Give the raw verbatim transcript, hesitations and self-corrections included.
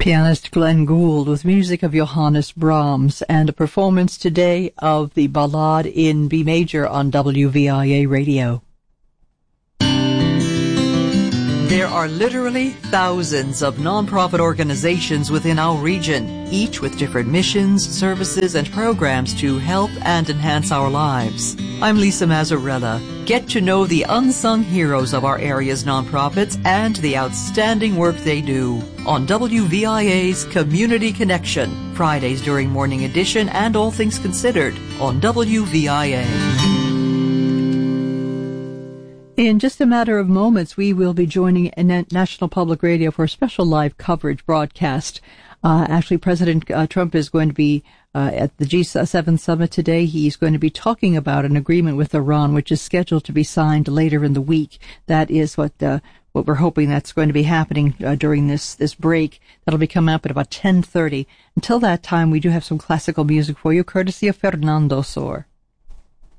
Pianist Glenn Gould with music of Johannes Brahms and a performance today of the Ballade in B major on W V I A radio. There are literally thousands of nonprofit organizations within our region, each with different missions, services, and programs to help and enhance our lives. I'm Lisa Mazzarella. Get to know the unsung heroes of our area's nonprofits and the outstanding work they do on W V I A's Community Connection, Fridays during Morning Edition and All Things Considered on W V I A. In just a matter of moments, we will be joining National Public Radio for a special live coverage broadcast. Uh, actually, President uh, Trump is going to be uh, at the G seven summit today. He's going to be talking about an agreement with Iran, which is scheduled to be signed later in the week. That is what uh, what we're hoping that's going to be happening uh, during this this break. That'll be coming up at about ten thirty. Until that time, we do have some classical music for you, courtesy of Fernando Sor.